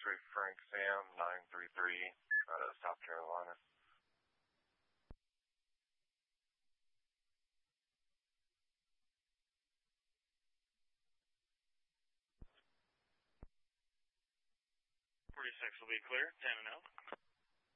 X-ray Frank Sam 933 out of South Carolina. Will be clear, 10 and 0.